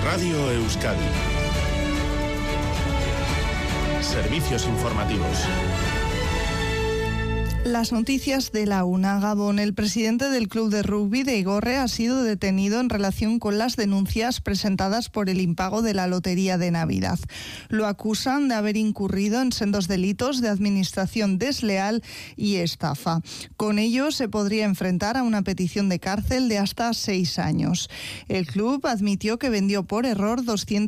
Radio Euskadi. Servicios informativos. Las noticias de la una. Gabón. El presidente del club de rugby de Igorre ha sido detenido en relación con las denuncias presentadas por el impago de la lotería de Navidad. Lo acusan de haber incurrido en sendos delitos de administración desleal y estafa. Con ello se podría enfrentar a una petición de cárcel de hasta 6 años. El club admitió que vendió por error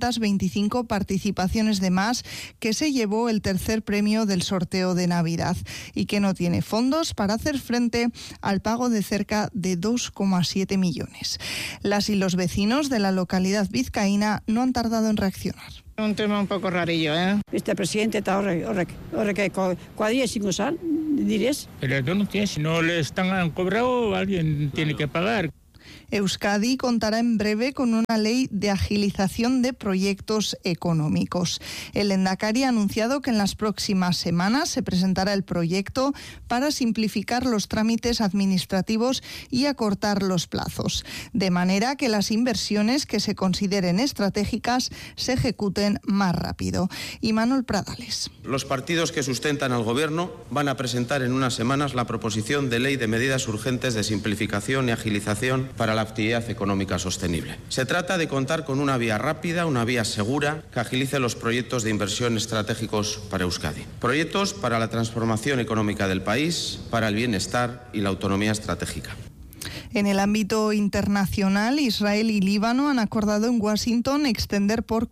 225 participaciones de más, que se llevó el tercer premio del sorteo de Navidad y que no tiene fondos para hacer frente al pago de cerca de 2,7 millones. Las y los vecinos de la localidad vizcaína no han tardado en reaccionar. Un tema un poco rarillo, ¿eh? Este presidente está horrek cuadrilla sin usar, dirías. Pero tú no tienes, si no le han cobrado, alguien tiene que pagar. Euskadi contará en breve con una ley de agilización de proyectos económicos. El Lehendakari ha anunciado que en las próximas semanas se presentará el proyecto para simplificar los trámites administrativos y acortar los plazos, de manera que las inversiones que se consideren estratégicas se ejecuten más rápido. Imanol Pradales. Los partidos que sustentan al Gobierno van a presentar en unas semanas la proposición de ley de medidas urgentes de simplificación y agilización para la actividad económica sostenible. Se trata de contar con una vía rápida, una vía segura, que agilice los proyectos de inversión estratégicos para Euskadi. Proyectos para la transformación económica del país, para el bienestar y la autonomía estratégica. En el ámbito internacional, Israel y Líbano han acordado en Washington extender por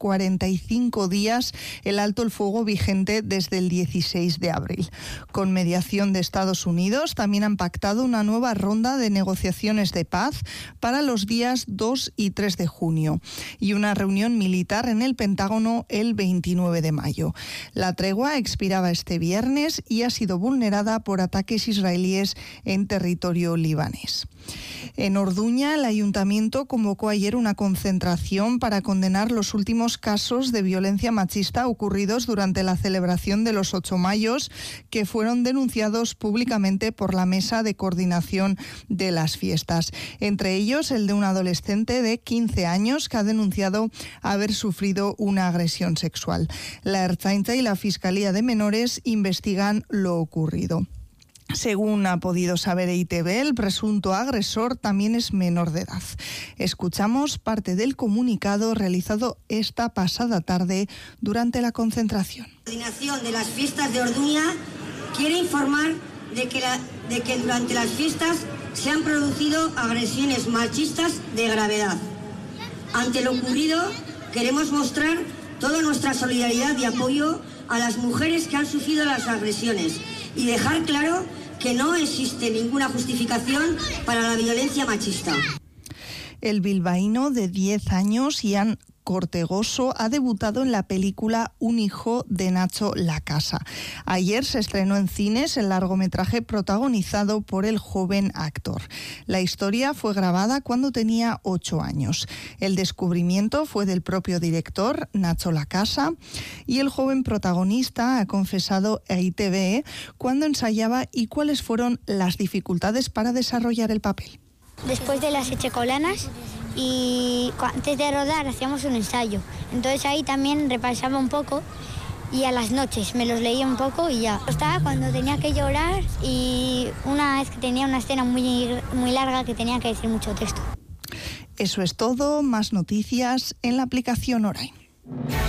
45 días el alto el fuego vigente desde el 16 de abril. Con mediación de Estados Unidos, también han pactado una nueva ronda de negociaciones de paz para los días 2 y 3 de junio y una reunión militar en el Pentágono el 29 de mayo. La tregua expiraba este viernes y ha sido vulnerada por ataques israelíes en territorio libanés. En Orduña, el ayuntamiento convocó ayer una concentración para condenar los últimos casos de violencia machista ocurridos durante la celebración de los 8 mayos, que fueron denunciados públicamente por la Mesa de Coordinación de las Fiestas. Entre ellos, el de un adolescente de 15 años que ha denunciado haber sufrido una agresión sexual. La Ertzaintza y la Fiscalía de Menores investigan lo ocurrido. Según ha podido saber EITB, el presunto agresor también es menor de edad. Escuchamos parte del comunicado realizado esta pasada tarde durante la concentración. La coordinación de las fiestas de Orduña quiere informar de que durante las fiestas se han producido agresiones machistas de gravedad. Ante lo ocurrido, queremos mostrar toda nuestra solidaridad y apoyo a las mujeres que han sufrido las agresiones y dejar claro que no existe ninguna justificación para la violencia machista. El bilbaíno de 10 años, Ian Cortegoso, ha debutado en la película Un hijo de Nacho La Casa. Ayer se estrenó en cines el largometraje protagonizado por el joven actor. La historia fue grabada cuando tenía 8 años. El descubrimiento fue del propio director, Nacho La Casa, y el joven protagonista ha confesado a EITB cuando ensayaba y cuáles fueron las dificultades para desarrollar el papel. Después de las hechecolanas y antes de rodar hacíamos un ensayo. Entonces ahí también repasaba un poco y a las noches me los leía un poco y ya. Estaba cuando tenía que llorar y una vez que tenía una escena muy larga que tenía que decir mucho texto. Eso es todo. Más noticias en la aplicación Orain.